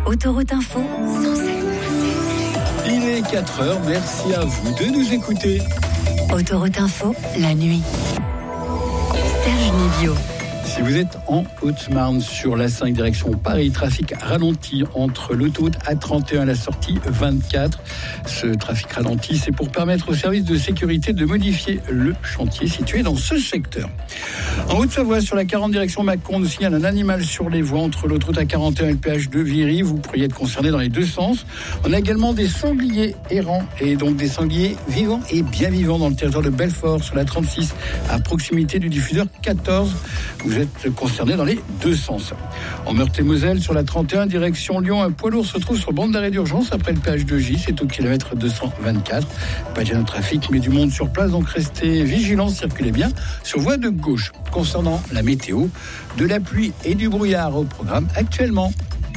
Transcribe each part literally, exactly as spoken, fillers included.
Autoroute Info, cent sept. Il est quatre heures, merci à vous de nous écouter. Autoroute Info, la nuit. Serge Nivio. Si vous êtes en Haute-Marne sur l'A cinq direction Paris, trafic ralenti entre l'autoroute A trente et un et la sortie vingt-quatre. Ce trafic ralenti, c'est pour permettre aux services de sécurité de modifier le chantier situé dans ce secteur. En Haute-Savoie, sur la quarante direction Mâcon, on nous signale un animal sur les voies entre l'autoroute A quarante et un et le péage de Viry. Vous pourriez être concerné dans les deux sens. On a également des sangliers errants et donc des sangliers vivants et bien vivants dans le territoire de Belfort sur la trente-six à proximité du diffuseur quatorze. Vous êtes concerné dans les deux sens. En Meurthe-et-Moselle, sur la trente et un, direction Lyon, un poids lourd se trouve sur bande d'arrêt d'urgence après le péage de J. C'est au kilomètre deux cent vingt-quatre. Pas de gêne de trafic, mais du monde sur place, donc restez vigilants, circulez bien sur voie de gauche. Concernant la météo, de la pluie et du brouillard au programme actuellement.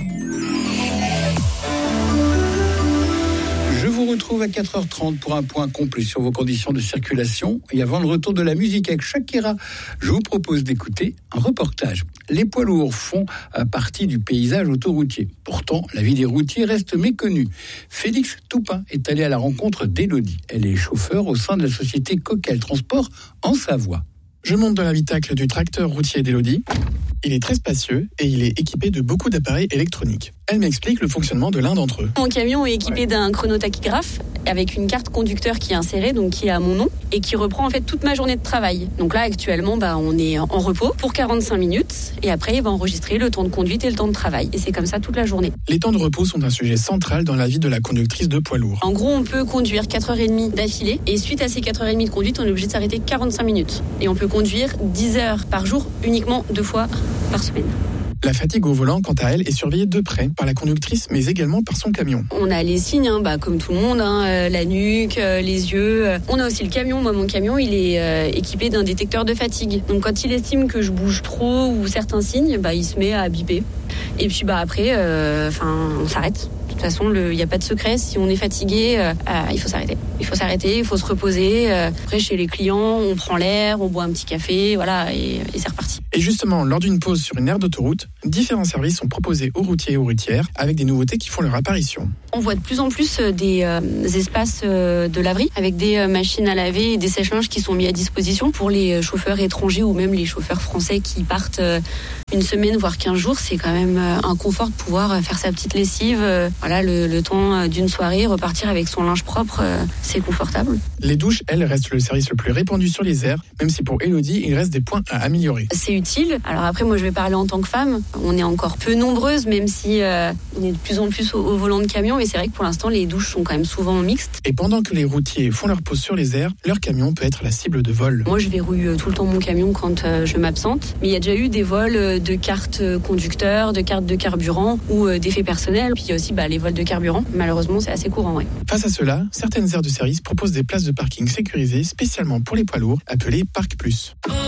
Je vous retrouve à quatre heures trente pour un point complet sur vos conditions de circulation. Et avant le retour de la musique avec Shakira, je vous propose d'écouter un reportage. Les poids lourds font partie du paysage autoroutier. Pourtant, la vie des routiers reste méconnue. Félix Toupin est allé à la rencontre d'Élodie. Elle est chauffeur au sein de la société Coquel Transport en Savoie. Je monte dans l'habitacle du tracteur routier d'Élodie. Il est très spacieux et il est équipé de beaucoup d'appareils électroniques. Elle m'explique le fonctionnement de l'un d'entre eux. Mon camion est équipé d'un chronotachygraphe avec une carte conducteur qui est insérée, donc qui est à mon nom et qui reprend en fait toute ma journée de travail. Donc là actuellement, bah, on est en repos pour quarante-cinq minutes et après il va enregistrer le temps de conduite et le temps de travail. Et c'est comme ça toute la journée. Les temps de repos sont un sujet central dans la vie de la conductrice de poids lourd. En gros, on peut conduire quatre heures trente d'affilée et suite à ces quatre heures trente de conduite, on est obligé de s'arrêter quarante-cinq minutes. Et on peut conduire dix heures par jour, uniquement deux fois par semaine. La fatigue au volant, quant à elle, est surveillée de près par la conductrice, mais également par son camion. On a les signes, hein, bah, comme tout le monde, hein, euh, la nuque, euh, les yeux. On a aussi le camion. Moi, mon camion, il est euh, équipé d'un détecteur de fatigue. Donc, quand il estime que je bouge trop ou certains signes, bah, il se met à biper. Et puis, bah, après, euh, on s'arrête. De toute façon, il n'y a pas de secret. Si on est fatigué, euh, euh, il faut s'arrêter. Il faut s'arrêter, il faut se reposer. Euh, après, chez les clients, on prend l'air, on boit un petit café, voilà, et, et c'est reparti. Et justement, lors d'une pause sur une aire d'autoroute, différents services sont proposés aux routiers et aux routières avec des nouveautés qui font leur apparition. On voit de plus en plus des, euh, des espaces euh, de laverie avec des euh, machines à laver et des sèche-linges qui sont mis à disposition pour les chauffeurs étrangers ou même les chauffeurs français qui partent euh, une semaine voire quinze jours. C'est quand même euh, un confort de pouvoir faire sa petite lessive, euh, voilà, le, le temps d'une soirée, repartir avec son linge propre, euh, c'est confortable. Les douches, elles, restent le service le plus répandu sur les aires, même si pour Élodie, il reste des points à améliorer. C'est utile. Alors après, moi, je vais parler en tant que femme. On est encore peu nombreuses, même si euh, on est de plus en plus au, au volant de camion. Mais c'est vrai que pour l'instant, les douches sont quand même souvent mixtes. Et pendant que les routiers font leur pause sur les aires, leur camion peut être la cible de vol. Moi, je verrouille tout le temps mon camion quand euh, je m'absente. Mais il y a déjà eu des vols de cartes conducteurs, de cartes de carburant ou euh, d'effets personnels. Puis il y a aussi bah, les vols de carburant. Malheureusement, c'est assez courant. Ouais. Face à cela, certaines aires de service proposent des places de parking sécurisées spécialement pour les poids lourds, appelées Parc Plus.